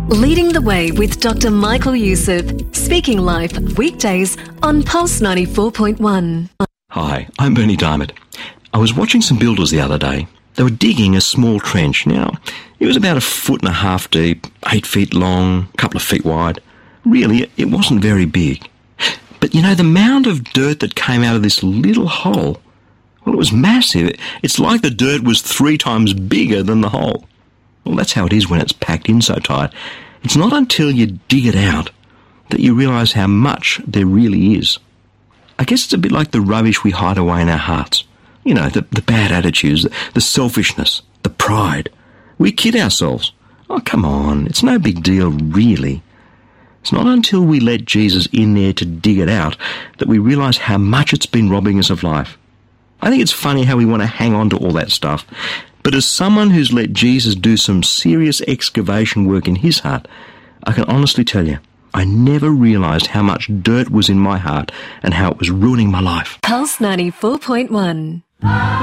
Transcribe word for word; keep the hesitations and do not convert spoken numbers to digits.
Leading the Way with Doctor Michael Youssef, speaking live weekdays on Pulse ninety-four point one. Hi, I'm Bernie Diamond. I was watching some builders the other day. They were digging a small trench. Now, it was about a foot and a half deep, eight feet long, a couple of feet wide. Really, it wasn't very big. But you know, the mound of dirt that came out of this little hole, well, it was massive. It's like the dirt was three times bigger than the hole. Well, that's how it is when it's packed in so tight. It's not until you dig it out that you realise how much there really is. I guess it's a bit like the rubbish we hide away in our hearts. You know, the, the bad attitudes, the, the selfishness, the pride. We kid ourselves. Oh, come on, it's no big deal, really. It's not until we let Jesus in there to dig it out that we realise how much it's been robbing us of life. I think it's funny how we want to hang on to all that stuff. But as someone who's let Jesus do some serious excavation work in his heart, I can honestly tell you, I never realised how much dirt was in my heart and how it was ruining my life. Pulse ninety-four point one.